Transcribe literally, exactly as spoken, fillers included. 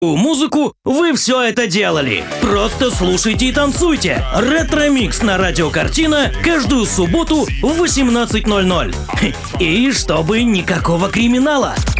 музыку, вы все это делали. Просто слушайте и танцуйте. Ретро-микс на Радио Картина каждую субботу в восемнадцать ноль ноль. И чтобы никакого криминала.